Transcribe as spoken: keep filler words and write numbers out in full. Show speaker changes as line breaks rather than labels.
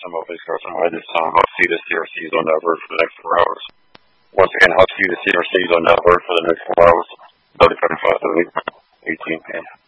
some opening starts on by this time. Huskey to C R C's on Network for the next four hours. Once again, Huskey to C R C's on Network for the next four hours. thirty-five to eighteen p.m.